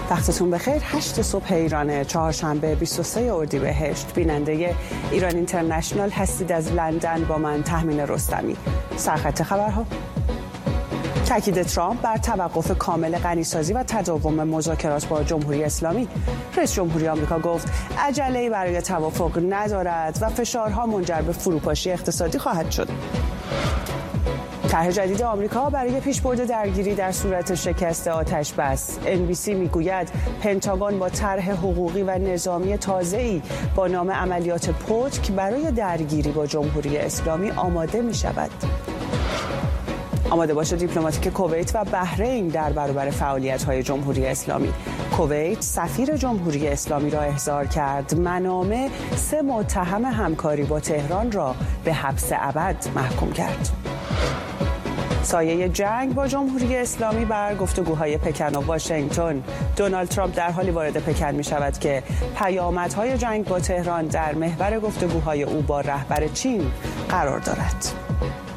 وقتتون بخیر. 8 صبح ایران، چهارشنبه 23 اردیبهشت. بیننده ایران اینترنشنال هستید از لندن با من تهمینه رستمی. سرخط خبرها: تاکید ترامپ بر توقف کامل غنیسازی و تداوم مذاکرات با جمهوری اسلامی. رئیس جمهوری آمریکا گفت عجله‌ای برای توافق ندارد و فشارها منجر به فروپاشی اقتصادی خواهد شد. طرح جدید آمریکا برای پیشبرد درگیری در صورت شکست آتش بس. NBC میگوید پنتاگون با طرح حقوقی و نظامی تازه‌ای با نام عملیات پتک برای درگیری با جمهوری اسلامی آماده می شود. آماده باش دیپلماتیک کویت و بحرین در برابر فعالیت‌های جمهوری اسلامی. کویت سفیر جمهوری اسلامی را احضار کرد. منامه 3 متهم همکاری با تهران را به حبس ابد محکوم کرد. سایه جنگ با جمهوری اسلامی بر گفتگوهای پکن و واشنگتن. دونالد ترامپ در حالی وارد پکن می شود که پیامدهای جنگ با تهران در محور گفتگوهای او با رهبر چین قرار دارد.